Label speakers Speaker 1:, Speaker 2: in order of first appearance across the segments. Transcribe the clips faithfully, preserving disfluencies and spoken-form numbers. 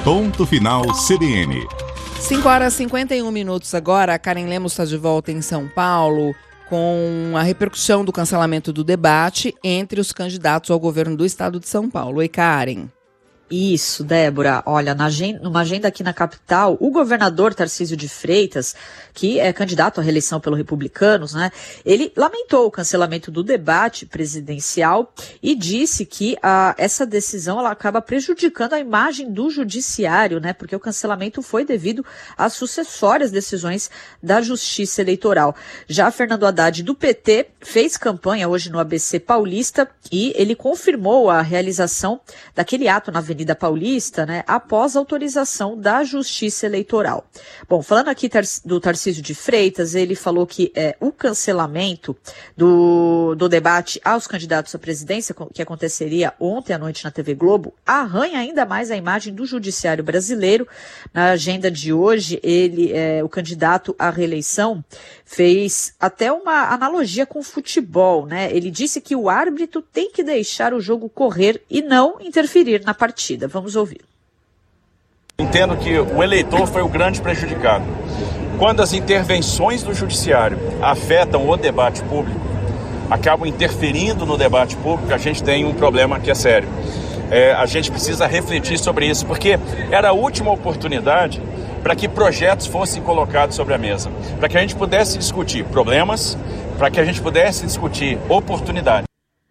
Speaker 1: Ponto Final C B N.
Speaker 2: cinco horas e cinquenta e um minutos agora. A Karen Lemos está de volta em São Paulo com a repercussão do cancelamento do debate entre os candidatos ao governo do estado de São Paulo. Oi, Karen.
Speaker 3: Isso, Débora. Olha, na agenda, numa agenda aqui na capital, o governador Tarcísio de Freitas, que é candidato à reeleição pelo Republicanos, né, ele lamentou o cancelamento do debate presidencial e disse que ah, essa decisão ela acaba prejudicando a imagem do judiciário, né, porque o cancelamento foi devido às sucessórias decisões da Justiça Eleitoral. Já Fernando Haddad, do P T, fez campanha hoje no A B C Paulista e ele confirmou a realização daquele ato na Avenida Avenida Paulista, né, após autorização da Justiça Eleitoral. Bom, falando aqui do Tarcísio de Freitas, ele falou que é, o cancelamento do, do debate aos candidatos à presidência, que aconteceria ontem à noite na T V Globo, arranha ainda mais a imagem do judiciário brasileiro. Na agenda de hoje, ele, é, o candidato à reeleição fez até uma analogia com o futebol, né? Ele disse que o árbitro tem que deixar o jogo correr e não interferir na partida. Vamos ouvir.
Speaker 4: Entendo que o eleitor foi o grande prejudicado. Quando as intervenções do judiciário afetam o debate público, acabam interferindo no debate público, a gente tem um problema que é sério. É, a gente precisa refletir sobre isso, porque era a última oportunidade para que projetos fossem colocados sobre a mesa, para que a gente pudesse discutir problemas, para que a gente pudesse discutir oportunidades.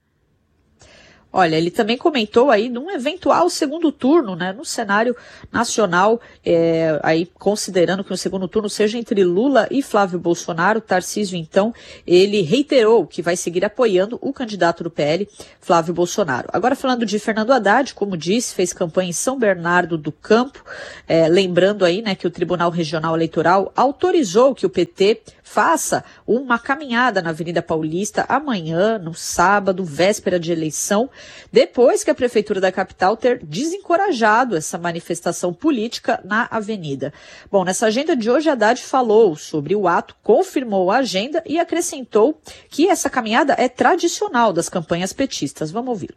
Speaker 3: Olha, ele também comentou aí de um eventual segundo turno, né, no cenário nacional, é, aí considerando que o segundo turno seja entre Lula e Flávio Bolsonaro. Tarcísio, então, ele reiterou que vai seguir apoiando o candidato do P L, Flávio Bolsonaro. Agora, falando de Fernando Haddad, como disse, fez campanha em São Bernardo do Campo, é, lembrando aí, né, que o Tribunal Regional Eleitoral autorizou que o P T faça uma caminhada na Avenida Paulista amanhã, no sábado, véspera de eleição, depois que a Prefeitura da capital ter desencorajado essa manifestação política na avenida. Bom, nessa agenda de hoje, Haddad falou sobre o ato, confirmou a agenda e acrescentou que essa caminhada é tradicional das campanhas petistas. Vamos ouvir.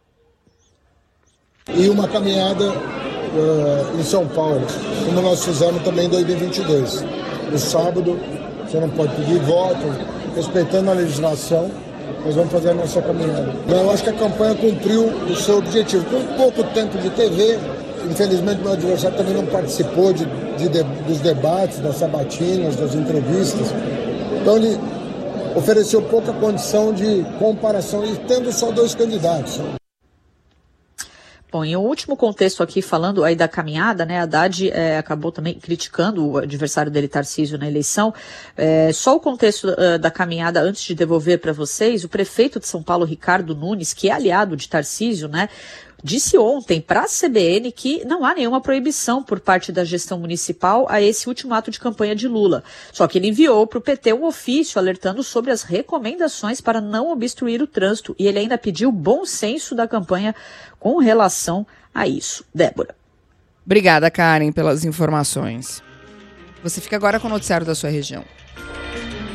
Speaker 5: E uma caminhada uh, em São Paulo, como nós fizemos também em dois mil e vinte e dois. No sábado, você não pode pedir voto, respeitando a legislação, nós vamos fazer a nossa caminhada. Eu acho que a campanha cumpriu o seu objetivo. Com pouco tempo de T V, infelizmente meu adversário também não participou de, de, de, dos debates, das sabatinas, das entrevistas. Então ele ofereceu pouca condição de comparação, e tendo só dois candidatos.
Speaker 3: Bom, em um último contexto aqui, falando aí da caminhada, né, Haddad é, acabou também criticando o adversário dele, Tarcísio, na eleição. É, só o contexto uh, da caminhada, antes de devolver para vocês, o prefeito de São Paulo, Ricardo Nunes, que é aliado de Tarcísio, né, disse ontem para a C B N que não há nenhuma proibição por parte da gestão municipal a esse último ato de campanha de Lula. Só que ele enviou para o P T um ofício alertando sobre as recomendações para não obstruir o trânsito. E ele ainda pediu bom senso da campanha com relação a isso. Débora.
Speaker 2: Obrigada, Karen, pelas informações. Você fica agora com o noticiário da sua região.